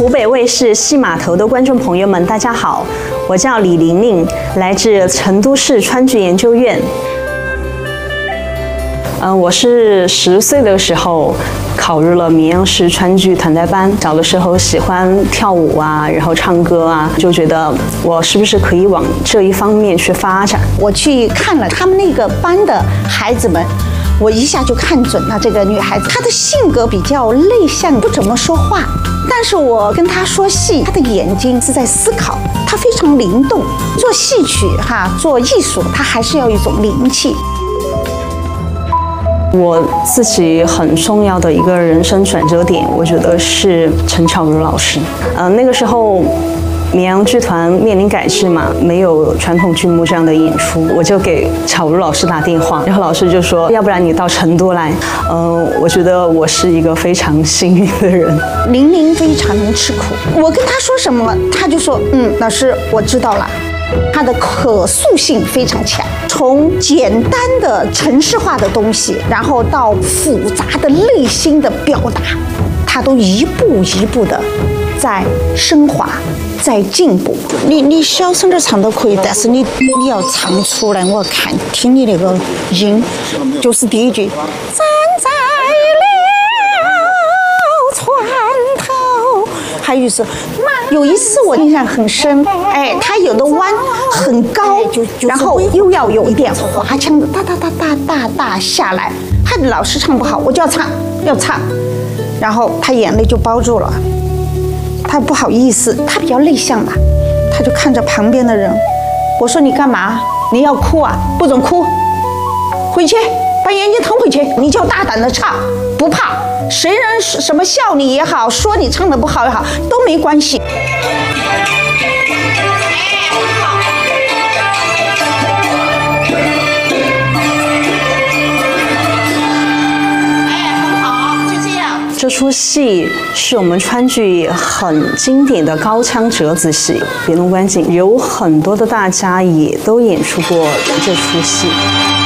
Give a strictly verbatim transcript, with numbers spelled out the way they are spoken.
湖北卫视戏码头的观众朋友们，大家好，我叫李玲玲，来自成都市川剧研究院。嗯，我是十岁的时候考入了绵阳市川剧团带班。小的时候喜欢跳舞啊，然后唱歌啊，就觉得我是不是可以往这一方面去发展。 我去看了他们那个班的孩子们，我一下就看准了这个女孩子，她的性格比较内向，不怎么说话。但是我跟她说戏，她的眼睛是在思考，她非常灵动。做戏曲哈，做艺术，她还是要一种灵气。 我自己很重要的一个人生转折点，我觉得是陈巧如老师。呃，那个时候绵阳剧团面临改制嘛，没有传统剧目这样的演出，我就给巧如老师打电话，然后老师就说，要不然你到成都来。嗯、呃，我觉得我是一个非常幸运的人。 玲玲非常能吃苦，我跟她说什么，她就说，嗯，老师我知道了。它的可塑性非常强，从简单的程式化的东西，然后到复杂的内心的表达，它都一步一步的在升华，在进步。你你小声点唱都可以，但是你你要唱出来，我看听你那个音，就是第一句，站在了船头，还有就是。有一次我印象很深，哎，他有的弯很高，然后又要有一点滑腔的哒哒哒哒哒哒下来。他老是唱不好，我就要唱，要唱，然后他眼泪就包住了，他不好意思，他比较内向嘛，他就看着旁边的人，我说你干嘛？你要哭啊？不准哭，回去把眼睛腾回去，你就大胆的唱，不怕。谁人什么笑你也好，说你唱的不好也好，都没关系。 这出戏是我们川剧很经典的高腔折子戏《别弄关景》，有很多的大家也都演出过这出戏。